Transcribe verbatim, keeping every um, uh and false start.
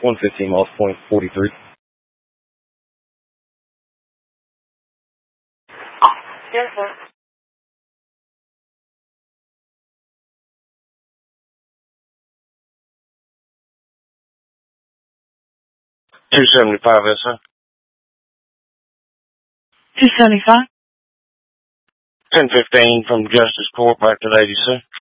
one fifteen miles, point forty-three. Yes, sir. two seventy-five, yes, sir. two seventy-five? ten fifteen from Justice Court back to eighty, sir.